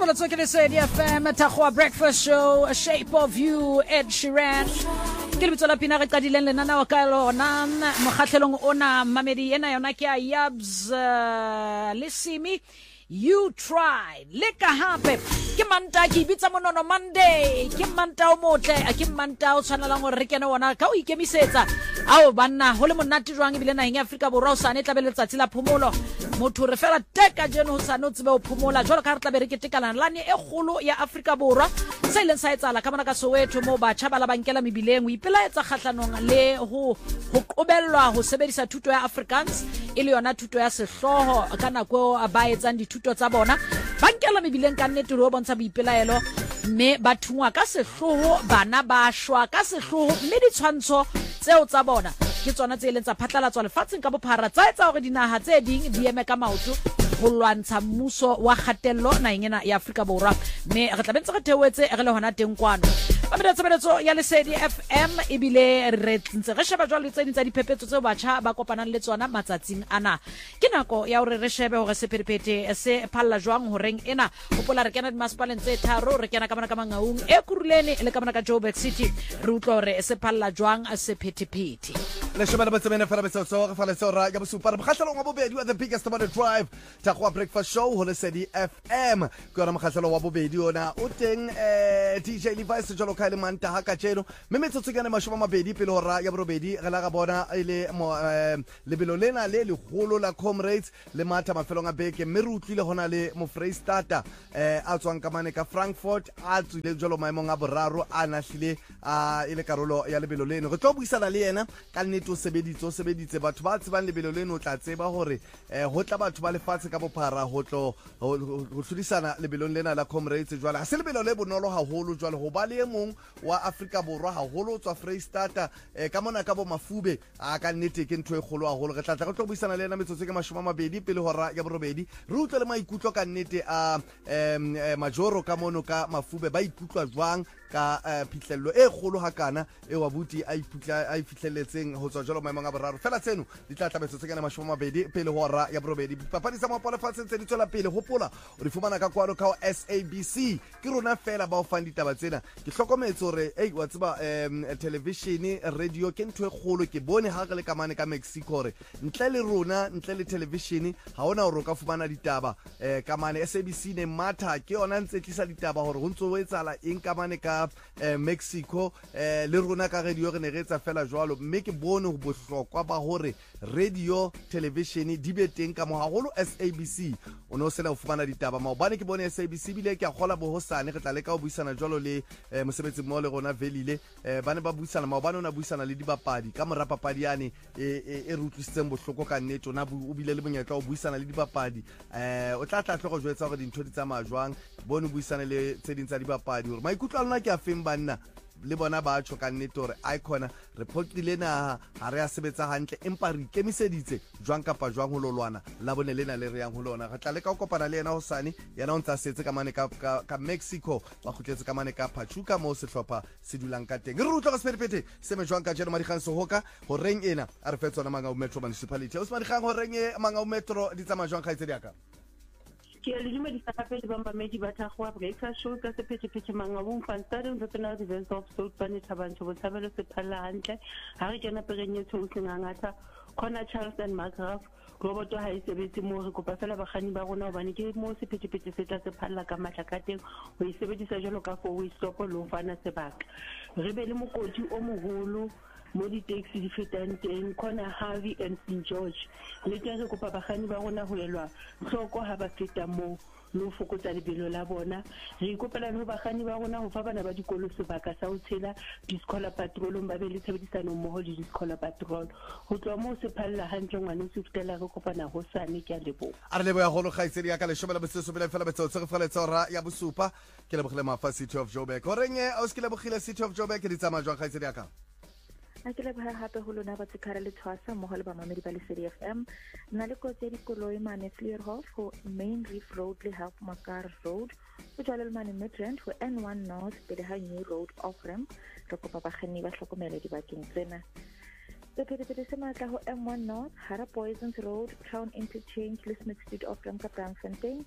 let's look at this FM Tahoa Breakfast Show, A Shape of You, Ed Sheeran. Ke le bitso la pina re qadileng lenana wa ka lona mokgatlhelong ona mamedi ena yona ke a Yabs Lisimi. You tried. Leka hape. Ke manta ki bitsa monono Monday. Ke manta o motle, ke manta o tshwanelang gore re kene ona ka o ikemisetsa. Ao banna ho le monate jwang ebile naheng ya Afrika Borwa o sane tla be letsatsi la phomolo. Motho re fela teka jeno ho sane o tsebe o phomola jwalo ka re tla be re ketekana lane e kgolo ya Afrika Borwa. Se ileng sa etsala ka mona ka Soweto mo batjha ba la bankela mebileng o ipelaetsa kgahlanong le ho qobellwa ho sebedisa thuto ya Afrikaans e le yona thuto ya sehloho ka nako ba etsang dithuto tsa bona bankela mebileng ka nnete ho bontsha boipelaelo mme ba thungwa ka sehloho bana ba shwa ka sehloho mme ditshwantsho tseo tsa bona ke tsona tse ileng tsa phatlalatswa lefatsheng ka bophara tsa etsa hore dinaha tse ding di eme ka maoto go lwantsha mmuso wa kgatello naheng ena ya Afrika Borwa mme re tla bentse re theoetse re le hona teng kwano ba tshebeletso ya Lesedi FM ebile re ntse re sheba jwale tse tsa diphephetso tseo batjha ba kopanang le tsona matsatsing ana ke nako ya hore re shebe hore sephethephethe se phalla jwang horeng ena hopola re kena di masepaleng tse tharo re kena ka mona ka Mangaung e Kuruleni le ka mona ka Joburg City re utlwa hore se phalla jwang sephethephethe le sheba ba tsena fela betso re fala tsora ya bosupa re bokgatlelo wa bobedi wa the biggest about the drive Tahoa Breakfast Show ho Lesedi FM ke yona mokgatlelo wa bobedi ona o teng DJ Levi's jalo ka le manta ha ka tjeno mme metsotso ke ne mashoma mabedi pele hora ya borobedi re la ga bona ile lebelo lena le legolo la Comrades le matha mafelong a beke mme re utlwile hona le mo Freystata a tswang ka mane ka Frankfurt a tswile jalo maemong a boraro a nahlile ile karolo ya lebelo leno re tlo buisana le yena ka nnete o sebeditse batho ba tsebang lebelo leno o tla tseba hore ho tla batho ba lefatshe ka bophara ho tlo ho hlodisana lebelong lena la Comrades jwale ha se lebelo le bonolo haholo jwale ho ba le mong wa Afrika Borwa haholo tswa Freystata ka mona ka bo Mafube a ka nnete ke ntwe kgolo haholo re tla tlo buisana le yena metsotso ke mashoma mabedi pele hora ya borobedi re utlwe le maikutlo ka nnete a Majoro ka mono ka Mafube ba ikutlwa jwang ka phitlhello e kgolo hakana e wa buti a ifihlelletseng ho tswa jalo maemong a boraro fela tseno di tla tlametswe ke na mashoma mabedi pele hora ya borobedi papadi sa mapole fatshe tse di tswela pele hopola o di fumana ka kwano ka SABC ke rona fela ba o fang ditaba tsena ke hlokometse hore wa tseba television radio ke ntwe kgolo ke bone ha re le kamane ka Mexico re ntle le rona ntle le television ha ona hore o ka fumana ditaba kamane SABC ne matha ke yona ntse tlisa ditaba hore ho ntso o etsala eng kamane ka Mexico le rona ka radio re ne re etsa fela jwalo mme ke bone ho bohlokwa ba hore radio television di be teng ka mo haholo SABC o no sena ho fumana ditaba maobane ke bone SABC bile ke a kgola bohosane re tla le ka ho buisana jwalo le mosebetsi mo le rona velile bane ba buisana maobane ona buisana le dibapadi ka mora papadi yane e rutlisitseng bohloko ka nnete ona o bile le monyetla o buisana le dibapadi o tla go jwetsa hore dintho di tsamaya jwang bone buisana le tse ding tsa dibapadi hore maikutlo a lona ke a feng banna le bona ba tsho ka nnete hore icona report lena ha re a sebetsa hantle empa re ikemiseditse jwang kapa jwang ho lolwana la bone lena le re yang ho lona re tla le ka kopana le yena hosane yana o ntsa setse ka mane ka Mexico ba khutletse ka mane ka Pachuca mo sehlopha se dulang ka teng re utlwa ka sephethephethe se me jwang ka jeno Madikgang Sohoka ho reng ena a re fetsona Mangaung Metro Municipality Usman Kgang ho reng Mangaung Metro di tsama jwang khaitse diaka ke le dimo di sapapedi ba mbamedi ba Tahoa Breakfast Show ka sephethephethe Mangaung van Staden Veteran Events of South Bane Thabantsho botshabelo se phalla hantle ha re kena perenyetso o ngangata khona Charles and Margraf roboto ha isebetse mo re kopa fela bagani ba rona hobane ke mo sephethephethe se tla se phalla ka matla ka teng ho isebedisa jalo ka for we stop lo fana sebaka re be le mokoti o moholo mo di taxi di fetang teng khona Harvey and St George le teng re kopa bagani ba rona ho elwa hloko ha ba feta mo lo fokotsa lebelo la bona re ikopela le bagani ba rona ho fa bana ba dikolo sebaka sa ho tshela di-scholar patrol ba be le tshebedisano mmoho le di-scholar patrol ho tloha mo se phalla hantle ngwana se fitela re kopana ho sane ke a lebo a re lebo ya holo khaitsedi ya ka le shobela botseso bela fela betsotso re fela tsora ya bosupa ke le bogile mafa City of Joburg o renge a o skile bogile City of Joburg ke di tsama jwa khaitsedi ya ka a ke le ba hape ho lona ba tsekara le tshwasa mo le ba mamedi ba Lesedi FM na le kotse di koloi mane Vleerhof ho Main Reef Road le Half Makar Road o jwale le mane Midrand ho N1 North pele ha New Road Offram re kopa bakganni ba hlokomele dibakeng tsena sephethephethe se matla ho M1 North Hara Poisons Road Crown Interchange le Smith Street Offram ka Braamfontein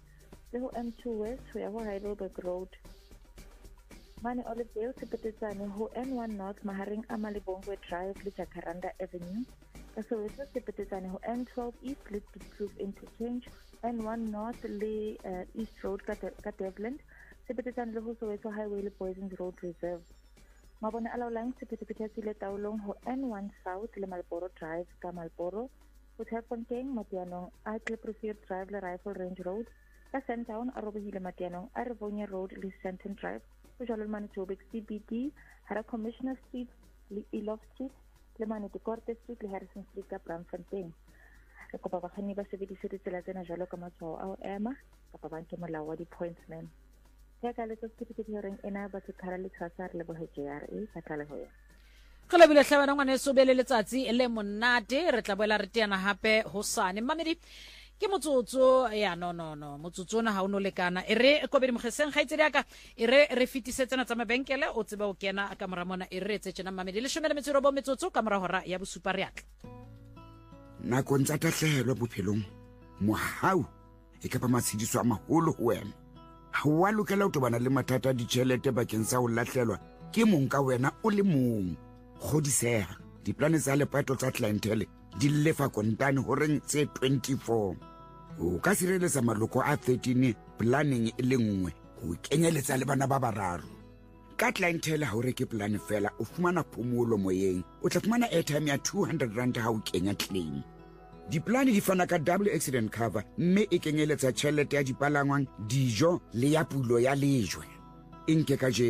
le ho N2 West ho ya ho Heidelberg Road. Mane Olivedale Sepetetsane ho N1 North mahareng a Malebongwe Drive le Jacaranda Avenue. Ka Soweto Sepetetsane ho N12 East le Diepkloof Interchange, N1 North le East Road ka Devland, Sepetetsane le ho Soweto Highway le Poisons Road Reserve. Mabone a laolang sephethephethe le taolong ho N1 South le Marlborough Drive ka Marlborough, ho Terfontein Matianong a Clearfield Drive le Rifle Range Road, ka Sandtown a robehile Matianong a Rivonia Road le Stanton Drive, ho Jololmane Joburg CBD, hara Commissioner Street le Elof Street, le Manete Corte Street le Harrison Street ka Braamfontein. Re kopa bakganni ba sebedise ditsela tsena jwalo ka matshwao a ho ema kapa ba nke molao wa di-pointsman. Ke ka letsa sephethephethe horeng ena ba tshekara le tshwasa re lebohetse JRA ka tlaleho ya. Go lebile hlabana ngwaneso be le letsatsi le monate re tla boela re teana hape hosane mamedi ke motsotso ya no motsotso na ha o no lekana e re kobedi mogeseng ga itsedi aka e re fitisetsena tsa mabenkele o tsebe o kena ka mora mona e re etse tsena mamedi le shomela metsero bo metsotso ka mora hora ya bosupa re atla nako ntsa tahlehelo bophelong mohau e ka ba matshidiso a maholo ho wena ha wa lokela ho tobana le mathata ditjhelete bakeng sa ho lahlelwa ke mong ka wena o le mong godiseha diplane tsa lepato tsa clientele di lefa kontane horeng tse 24 o ka sireletsa maloko a 13 planning e le nngwe ho kenyeletsa le bana ba bararo ka clientele ha o reke plan fela o fumana phomolo moyeng o tla fumana airtime ya 200 rand ha o kenya claim diplane di fana ka double accident cover mme e kenyeletsa tjhelete ya dipalangwang dijo le ya pulo ya lejwe inke ka